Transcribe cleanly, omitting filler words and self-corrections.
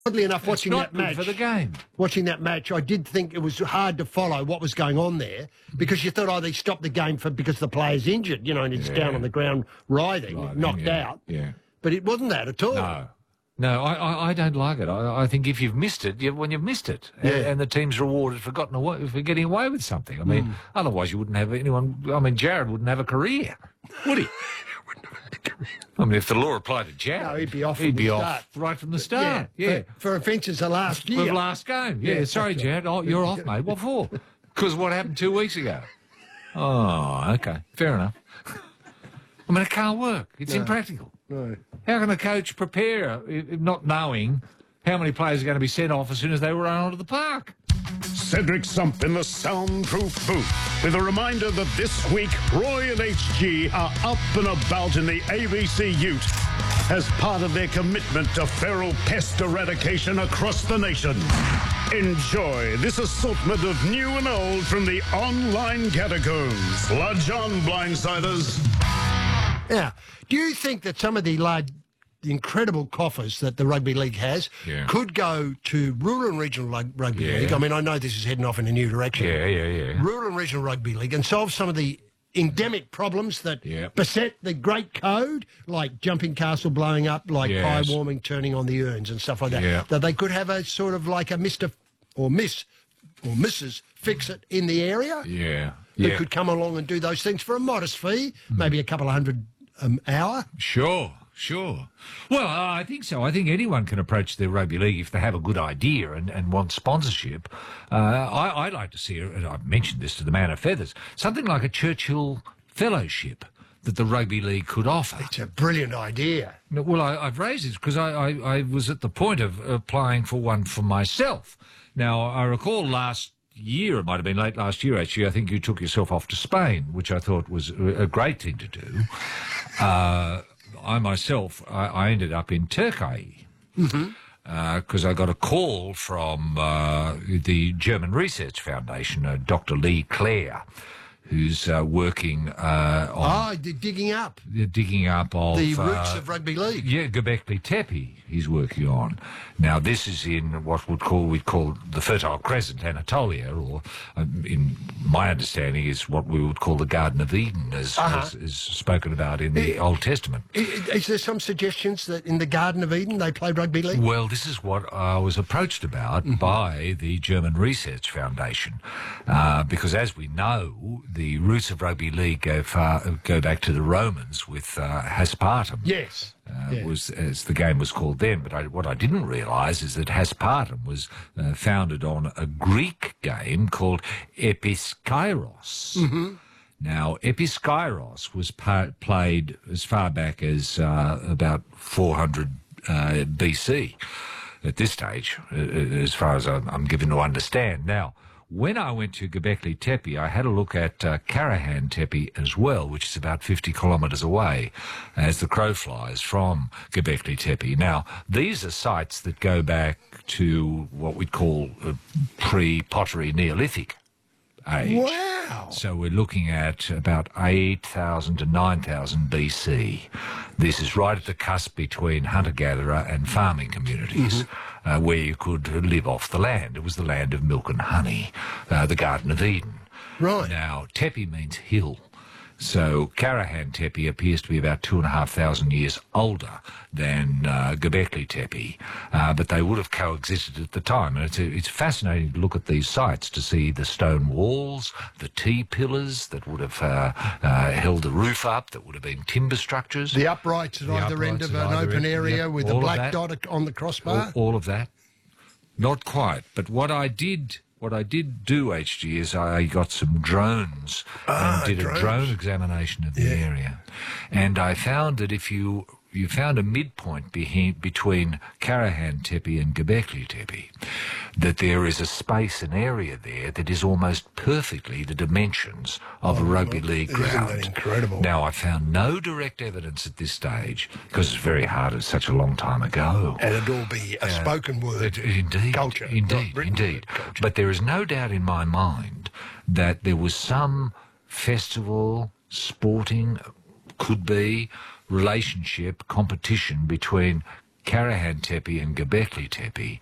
Oddly enough, watching that match for the game. Watching that match, I did think it was hard to follow what was going on there because you thought, oh, they stopped the game because the player's injured, and it's down on the ground writhing, knocked out. Yeah. But it wasn't that at all. No, I don't like it. I think if you've missed it, you've missed it. Yeah. And the team's rewarded for getting away with something. I mean, otherwise you wouldn't have anyone... I mean, Jared wouldn't have a career, would he? I mean, if the law applied to Jared... No, he'd be off right from the start. Yeah. For offences of last year. For the last game. Yeah, sorry, Jared. Oh, you're off, mate. What for? Because what happened 2 weeks ago? Oh, OK. Fair enough. I mean, it can't work. It's impractical. No. How can a coach prepare not knowing how many players are going to be sent off as soon as they run onto the park? Cedric Sump in the soundproof booth with a reminder that this week Roy and HG are up and about in the ABC Ute as part of their commitment to feral pest eradication across the nation. Enjoy this assortment of new and old from the online catacombs. Lodge on, blindsiders. Now, do you think that some of the incredible coffers that the rugby league has could go to rural and regional rugby league? I mean, I know this is heading off in a new direction. Yeah. Rural and regional rugby league and solve some of the endemic problems that beset the great code, like Jumping Castle blowing up, like pie warming, turning on the urns and stuff like that. Yeah. That they could have a sort of like a Mr. or Miss or Mrs. Fix-It in the area. Yeah. That could come along and do those things for a modest fee, maybe a couple of $100 an hour. Sure. Well, I think so. I think anyone can approach the rugby league if they have a good idea and want sponsorship. I'd like to see, and I've mentioned this to the Man of Feathers, something like a Churchill Fellowship that the rugby league could offer. It's a brilliant idea. Well, I've raised it because I was at the point of applying for one for myself. Now, I recall last year, it might have been late last year actually, I think you took yourself off to Spain, which I thought was a great thing to do. I myself, I ended up in Turkey because I got a call from the German Research Foundation, Dr. Lee Clare, who's working on... digging up of... the roots of rugby league. Yeah, Göbekli Tepe he's working on. Now, this is in what we'd call the Fertile Crescent, Anatolia, or in my understanding is what we would call the Garden of Eden, as spoken about in the Old Testament. Is there some suggestions that in the Garden of Eden they play rugby league? Well, this is what I was approached about by the German Research Foundation, because as we know, the roots of rugby league go back to the Romans with Haspartum. Yes. Was as the game was called then, but what I didn't realise is that Haspartum was founded on a Greek game called Episkairos. Now, Episkairos was played as far back as about 400 BC at this stage, as far as I'm given to understand. Now, when I went to Göbekli Tepe, I had a look at Karahan Tepe as well, which is about 50 kilometres away, as the crow flies from Göbekli Tepe. Now, these are sites that go back to what we'd call pre-pottery Neolithic age. Wow! So we're looking at about 8,000 to 9,000 BC. This is right at the cusp between hunter-gatherer and farming communities, where you could live off the land. It was the land of milk and honey, the Garden of Eden. Right. Now, Tepe means hill. So Karahan Tepe appears to be about 2,500 years older than Göbekli Tepe, but they would have coexisted at the time. And it's fascinating to look at these sites to see the stone walls, the T-pillars that would have held the roof up, that would have been timber structures. The uprights at either end of an open area with a black dot on the crossbar. All of that. Not quite, but what I did do, HG, is I got some drones and did a drone examination of the area. And I found that if you found a midpoint between Karahan Tepe and Göbekli Tepe, that there is a space, an area there that is almost perfectly the dimensions of a rugby league ground. Isn't that incredible? Now, I found no direct evidence at this stage, because it's very hard, it's such a long time ago. And it'd all be a spoken word culture. Indeed. Culture. But there is no doubt in my mind that there was some festival, sporting, could be, relationship, competition between Karahan Tepe and Göbekli Tepe